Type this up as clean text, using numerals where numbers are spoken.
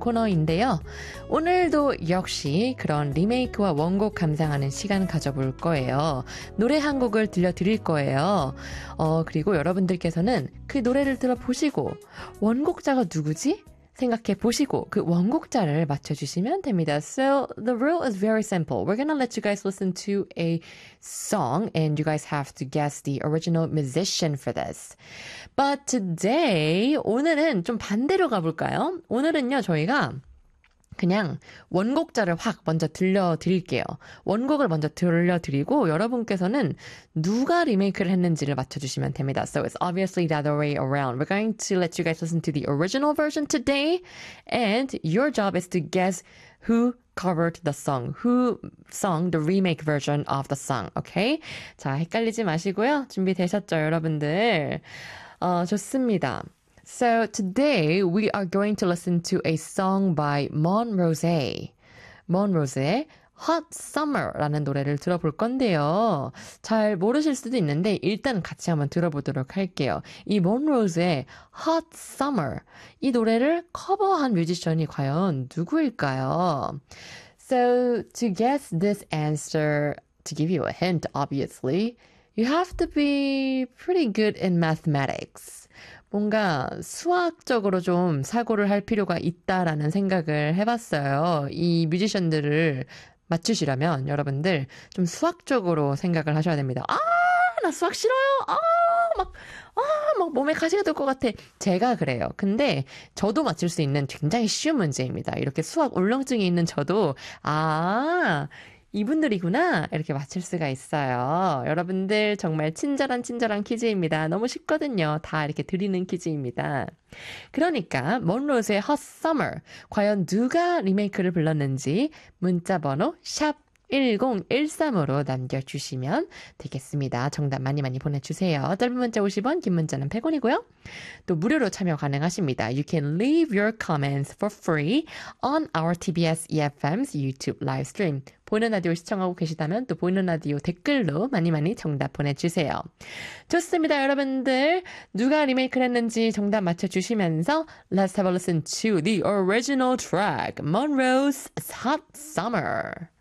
코너인데요. 오늘도 역시 그런 리메이크와 원곡 감상하는 시간 가져볼 거예요. 노래 한 곡을 들려드릴 거예요. 그리고 여러분들께서는 그 노래를 들어보시고 원곡자가 누구지? 생각해 보시고 그 원곡자를 맞춰주시면 됩니다. So the rule is very simple. We're gonna let you guys listen to a song and you guys have to guess the original musician for this. But today, 오늘은 좀 반대로 가볼까요? 오늘은요, 저희가 그냥 원곡자를 확 먼저 들려드릴게요. 원곡을 먼저 들려드리고 여러분께서는 누가 리메이크를 했는지를 맞춰주시면 됩니다. So it's obviously the other way around. We're going to let you guys listen to the original version today and your job is to guess who covered the song, who sung the remake version of the song, okay? 자, 헷갈리지 마시고요. 준비되셨죠, 여러분들? 좋습니다. So today we are going to listen to a song by Mon Rose. Mon Rose의 Hot Summer라는 노래를 들어볼 건데요. 잘 모르실 수도 있는데 일단 같이 한번 들어보도록 할게요. 이 Mon Rose의 Hot Summer 이 노래를 커버한 뮤지션이 과연 누구일까요? So to guess this answer, to give you a hint, obviously, you have to be pretty good in mathematics. 뭔가 수학적으로 좀 사고를 할 필요가 있다라는 생각을 해봤어요. 이 뮤지션들을 맞추시려면 여러분들 좀 수학적으로 생각을 하셔야 됩니다. 나 수학 싫어요. 막 몸에 가시가 될 것 같아. 제가 그래요. 근데 저도 맞출 수 있는 굉장히 쉬운 문제입니다. 이렇게 수학 울렁증이 있는 저도 이분들이구나 이렇게 맞출 수가 있어요. 여러분들 정말 친절한 퀴즈입니다. 너무 쉽거든요. 다 이렇게 드리는 퀴즈입니다. 그러니까 먼로즈의 Hot Summer 과연 누가 리메이크를 불렀는지 문자번호 샵 1013으로 남겨주시면 되겠습니다. 정답 많이 보내주세요. 짧은 문자 50원, 긴 문자는 100원이고요. 또 무료로 참여 가능하십니다. You can leave your comments for free on our TBS EFM's YouTube live stream. 보이는 라디오 시청하고 계시다면 또 보이는 라디오 댓글로 많이 정답 보내주세요. 좋습니다, 여러분들. 누가 리메이크를 했는지 정답 맞춰주시면서 Let's have a listen to the original track, Monroe's Hot Summer.